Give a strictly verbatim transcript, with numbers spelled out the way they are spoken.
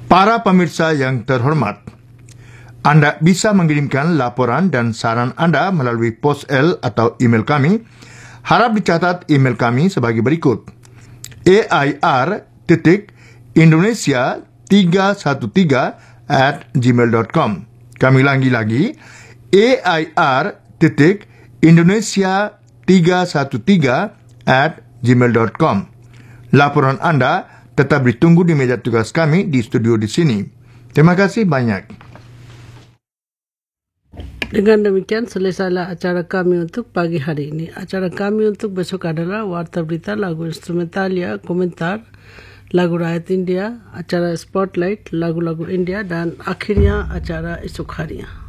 Para pemirsa yang terhormat, Anda bisa mengirimkan laporan dan saran Anda melalui pos L atau email kami. Harap dicatat email kami sebagai berikut: air titik indonesia tiga satu tiga at gmail dot com. Kami ulangi lagi, air titik indonesia tiga satu tiga at gmail dot com. Laporan Anda tetap ditunggu di meja tugas kami di studio di sini. Terima kasih banyak. Dengan demikian selesailah acara kami untuk pagi hari ini. Acara kami untuk besok adalah Warta Berita, lagu instrumentalia, komentar, lagu rakyat India, acara Spotlight, lagu-lagu India, dan akhirnya acara esok harinya.